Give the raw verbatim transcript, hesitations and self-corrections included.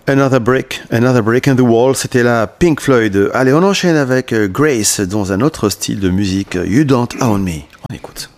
Another Brick, Another Brick in the Wall, c'était la Pink Floyd. Allez, on enchaîne avec Grace dans un autre style de musique, You Don't Own Me. On écoute.